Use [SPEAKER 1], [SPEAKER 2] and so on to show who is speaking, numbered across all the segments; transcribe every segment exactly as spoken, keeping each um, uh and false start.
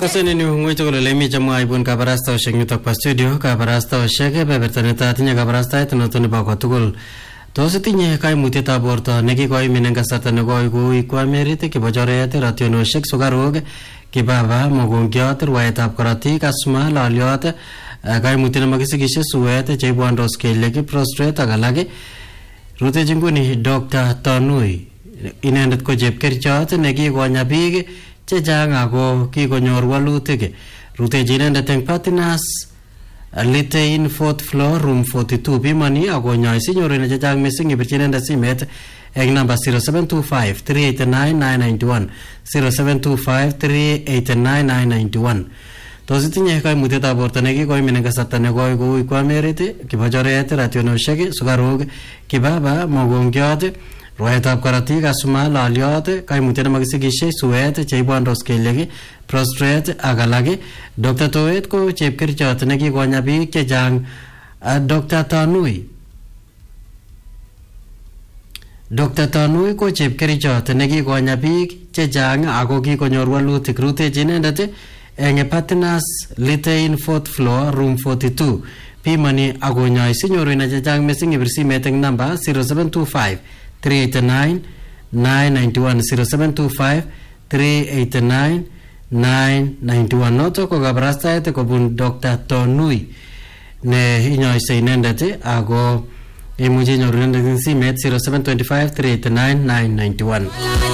[SPEAKER 1] Kasani ni ngwito kule lemi jamu aibun kabarasta o shek nyutok pa studio kabarasta o shek bebertaneta atinya kabarasta ito notoni pa kwa tukul tosi tinye kai mutita borto neki koi minenga sata negoi kui kwa merite kibajore ate rationo shek sugarog kibaba mogongiot ruwaetap karatik asma laliot kai mutina magisigishe suwete cheibuandos keleki prostrate agalage rute jinguni Doctor Tanui inendet ko chepkerichot nekikonya biik chechang ako kikonyor walutik rutechi inendet eng Patinas Litein fourth floor room forty-two pimani akonyoisi nyorunet chechang missing ibirchi inendet simet eng namba zero seven two five three eight nine nine nine one zero seven two five three eight nine nine nine one. Tos itinye kaimutietab borto nekikoimin eng kasarta nekoi kou kwamerit kibojoret rationoshek sukaruk kibaba mogongiot ruwaetab karatik asma laliot kaimutiet nemakisigishe suwet cheibuandos kelyek prostrate ak alak. Doctor Toet ko chepkerichot nekikonya biik chechang. Doctor Tanui Doctor Tanui ko chepkerichot nekikonya biik chechang ako kikonyor walutik rutechi inendet eng Patinas Litein fourth floor room forty-two pimani akonyoisi nyorunet chechang missing ibir simet eng namba zero seven two five three eight nine nine nine one zero seven two five three eight nine nine nine one. Noto ko kabarastaet kobun Doctor Tanui ne inyoise inendet ako imuchi nyorunet eng simet zero seven two five three eight nine nine nine one.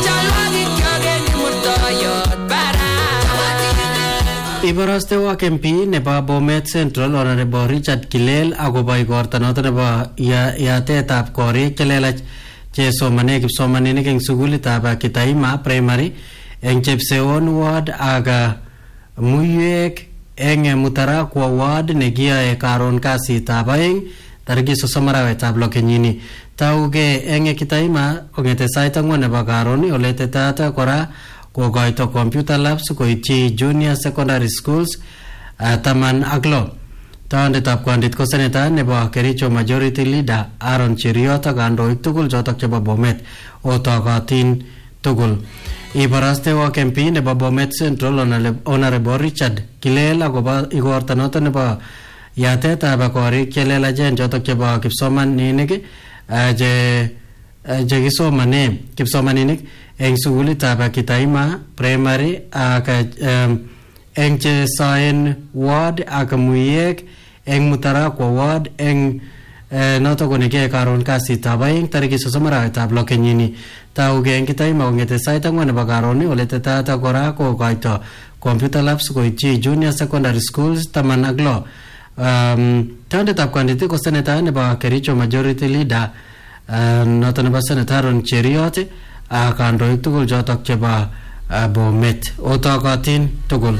[SPEAKER 1] Ibaraste wa M P nebo Bomet Central Honorable Richard Kilel akobo igorta noto nebo yatetab korik chelelach chesomane kipsomaninik eng sukulitab Kitaima Primary eng Chepseon Ward aga Muyek eng Mutarakwa Ward nekiyae karon kasitab aeng tariki sosom arawetab lo kenyini. Tauge eng Kitaima kongete sait ang'wan nebo karon oletetat kora kokoito computer labs koityi junior secondary schools uh, taman ak lo. Taondetab kwandit ko senator nebo Kericho Majority Leader Aaron Cheriot ak kandoik tugul chotok chebo Bomet otokotin tugul. Ibaraste wa M P nebo Bomet Central Honorable Richard Kilel akobo igorta noto nebo yatetab korik chelelachen chotok chebo kipsomaninik uh, je uh, je kisomane kipsomaninik eng sukulitab Kitaima Primary ak um, eng Chesaen Ward ak Muyek eng Mutarakwa Ward eng uh, noto koneke karon kasitab aeng tariki sosom arawetab lo kenyini. Tauge eng Kitaima kongete sait ang'wan nebo karon oletetat kora kokoito computer labs koityi junior secondary schools taman ak lo. Um, Taondetab kwandit ko senator nebo Kericho Majority Leader uh, noto nebo Senator Aaron Cheriot ak kandoik tugul chotok chebo Bomet otokotin tugul.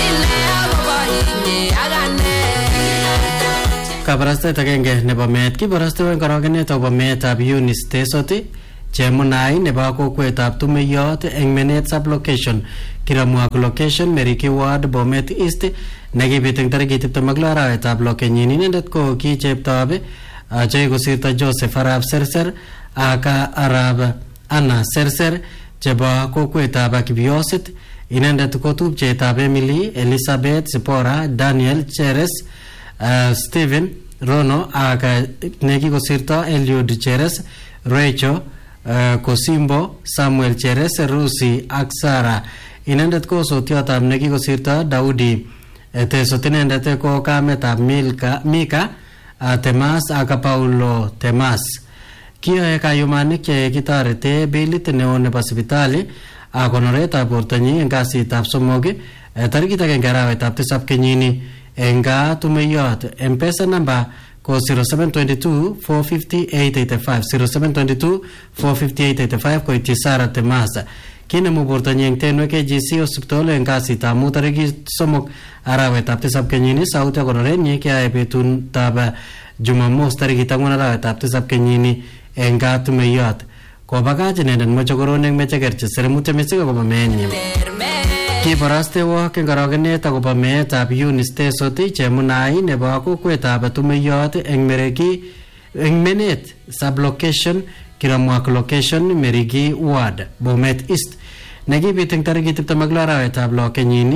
[SPEAKER 1] Kabarastaet agenge nebo meet kibaraste eng korogenet akobo meetab Eunice Tesoti chemunai nebo kokwetab Tumeyot eng Menet sublocation Kiramwak location Meriki Ward Bomet East nekibit eng tariki tiptem ak lo arawetab lo kenyini. Inendet ko ki cheptobe chekikosirto Joseph Arab Serser ak Arab Anna Serser chebo kokwetab Kibiosit. Inendet ko tupchetab Emily Elizabeth Zipora Daniel Cheres uh, Stephen Rono ak nekikosirto Eliud Cheres Rachel uh, Kosimbo Samuel Cheres Rusi ak Sara. Inendet ko sotiotab nekikosirto Daudi Tesot. Inendet ko kametab Milka Mika uh, Temas ak Paulo Temas. Kiyoe kayumanik che kitorete bilit neo nebo sipitali ak konoretab bortonyi eng kasitab somok tarikit agenge arawetab tisab kenyini eng gaa Tumeyot. M-Pesa namba ko zero seven two two four five eight eight five zero seven two two four five eight eight five koityi Sara Temasa. Kinemu bortonyi eng Tenwe K G C hospital eng kasitab mut tarikit somok arawetab tisab kenyini. Sauti konorenyi kiyae betutab Jumamos tarikit ang'wan arawetab tisab kenyini eng gaa Tumeyot. Kobakach inendet mochokoronik eng mecheker cheseremutyo missing akobo meenyi. Kibaraste wak eng korogenet akobo meetab Eunice Tesoti chemunai nebo kokwetab Tumeyot eng Mereki eng Menet sublocation Kiramwak location Meriki Ward Bomet East nekibit eng tarikit tiptem ak lo arawetab lo kenyini.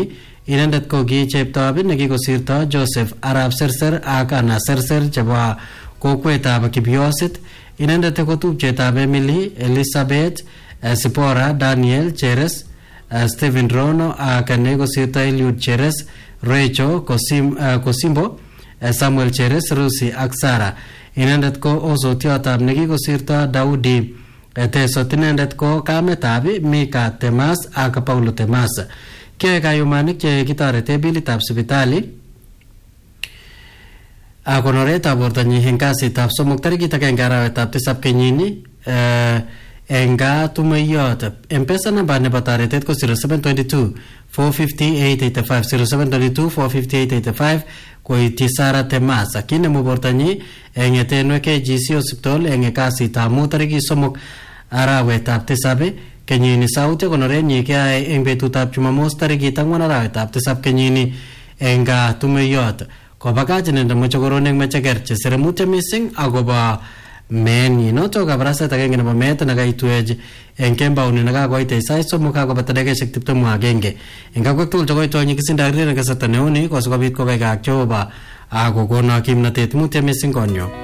[SPEAKER 1] inendet ko ki cheptob nekikosirto Joseph Arap Serser ak Anna Serser chebo kokwetab Kibiosit. Inendet ko tupchetab Emily Elizabeth Sipora Daniel Cheres Stephen Rono ak nekikosirto Eliud Cheres Rachel Kosim, uh, Kosimbo Samuel Cheres Rusi ak Sara. Inendet ko osotiotab nekikosirto Daudi Tesot. Inendet ko kametab Mika Temas ak Paulo Temas. Kiyoe kayumanik che kitorete bilitab sipitali ak konoretab bortonyi eng kasitab somok tarikit agenge arawetab tisab kenyini eng gaa Tumeiyot. M-Pesa namba nebo toretet ko zero seven two two four five eight eight five zero seven two two four five eight eight five koityi Sara Temas. Kinemu bortonyi eng etenwek K G C Hospital eng kasitab mut tarikit somok arawetab tisab kenyini. Sauti konorenyi keyae eng betutab Jumamos tarikit ang'wan arawetab tisab kenyini eng gaa Tumeiyot. Kobakach inendet moche koronek mecheker chesere mutyo mising akobo meenyi. Noto kabaraset agenge nebo meet nekaitwech eng kembauni nekakoite sait somok akobata dakikaishek tiptem ak agenge. Eng kakwek tugul chekoitoi nyikisindo ak kasarta neuni kosikobit kokaikak Jehova akokono kimnatet. Mutyo mising konyo.